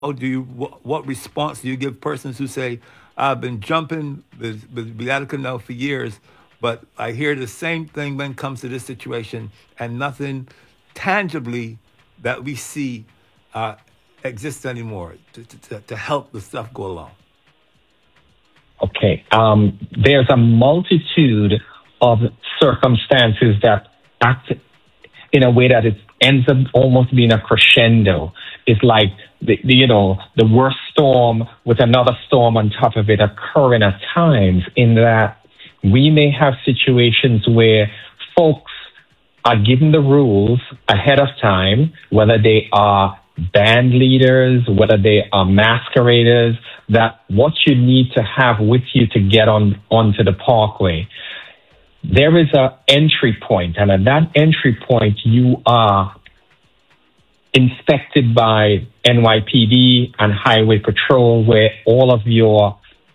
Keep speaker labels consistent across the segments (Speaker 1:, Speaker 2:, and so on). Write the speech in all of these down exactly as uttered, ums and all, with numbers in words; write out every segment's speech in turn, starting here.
Speaker 1: How do you what, what response do you give persons who say, "I've been jumping with, with Bialica now for years, but I hear the same thing when it comes to this situation, and nothing tangibly that we see uh, exists anymore to, to, to help the stuff go along."
Speaker 2: Okay. Um, there's a multitude of circumstances that act in a way that it ends up almost being a crescendo. It's like, the, the, you know, the worst storm with another storm on top of it occurring at times, in that we may have situations where folks are given the rules ahead of time, whether they are band leaders, whether they are masqueraders, that what you need to have with you to get on onto the parkway. There is an entry point, and at that entry point, you are inspected by N Y P D and Highway Patrol, where all of your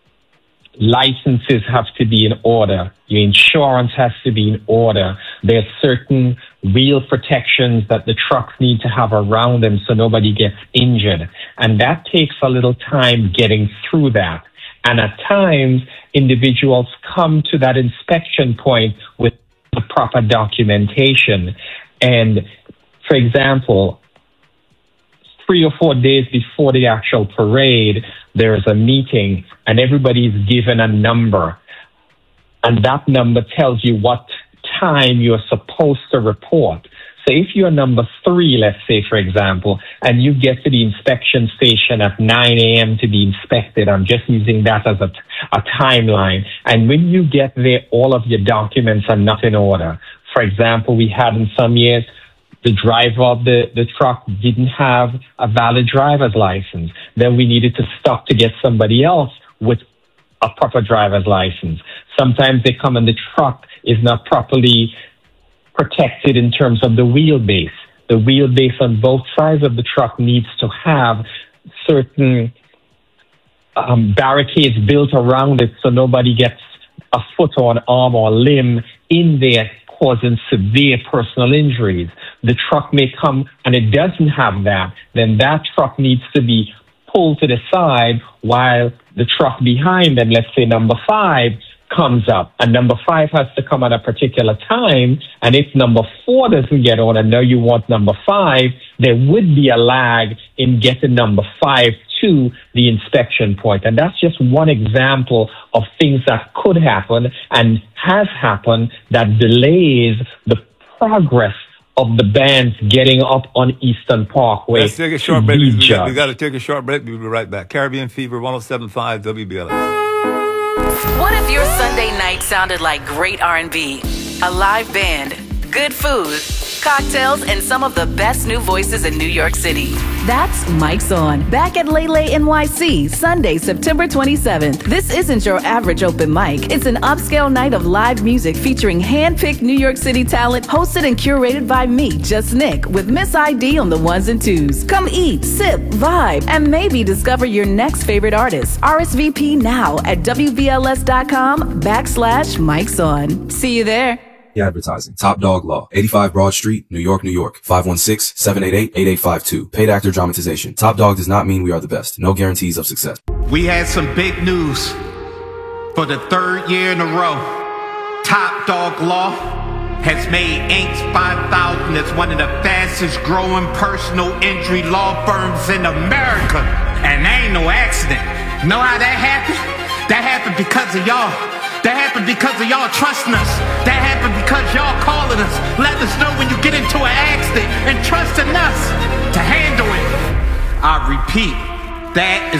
Speaker 2: licenses have to be in order. Your insurance has to be in order. There's certain wheel protections that the trucks need to have around them so nobody gets injured. And that takes a little time getting through that. And at times, individuals come to that inspection point with the proper documentation. And for example, three or four days before the actual parade, there is a meeting and everybody is given a number. And that number tells you what time you're supposed to report. So if you're number three, let's say, for example, and you get to the inspection station at nine a.m. to be inspected, I'm just using that as a, a timeline. And when you get there, all of your documents are not in order. For example, we had in some years, the driver of the, the truck didn't have a valid driver's license. Then we needed to stop to get somebody else with a proper driver's license. Sometimes they come and the truck is not properly protected in terms of the wheelbase. The wheelbase on both sides of the truck needs to have certain um, barricades built around it so nobody gets a foot or an arm or a limb in there, causing severe personal injuries. The truck may come and it doesn't have that, then that truck needs to be pulled to the side while the truck behind them, let's say number five, comes up. And number five has to come at a particular time. And if number four doesn't get on and now you want number five, there would be a lag in getting number five to the inspection point. And that's just one example of things that could happen and has happened that delays the progress of the bands getting up on Eastern Parkway.
Speaker 1: Let's take a short break. We, we, got, we got to take a short break. We'll be right back. Caribbean Fever, one oh seven point five W B L S.
Speaker 3: What if your Sunday night sounded like great R and B, a live band, good food, cocktails, and some of the best new voices in New York City? That's Mike's On, back at Lele N Y C, Sunday, September twenty-seventh. This isn't your average open mic. It's an upscale night of live music featuring hand-picked New York City talent, hosted and curated by me, Just Nick, with Miss I D on the ones and twos. Come eat, sip, vibe, and maybe discover your next favorite artist. R S V P now at W B L S dot com backslash Mike's On. See you there.
Speaker 4: Advertising. Top Dog Law. eighty-five Broad Street, New York, New York. five one six, seven eight eight, eight eight five two. Paid actor dramatization. Top Dog does not mean we are the best. No guarantees of success.
Speaker 5: We had some big news. For the third year in a row, Top Dog Law has made Inc five thousand as one of the fastest growing personal injury law firms in America. And that ain't no accident. Know how that happened? That happened because of y'all. That happened because of y'all trusting us. That happened because y'all calling us, letting us know when you get into an accident, and trusting us to handle it. I repeat, that is